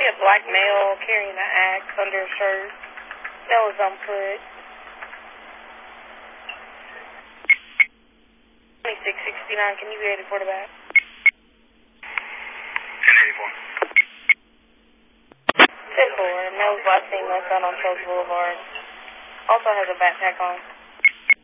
see a black male carrying an axe under a shirt that was on foot. 2669, can you be ready for the back? 1084. 10-4, male's last seen left out on Charles Boulevard. Also has a backpack on.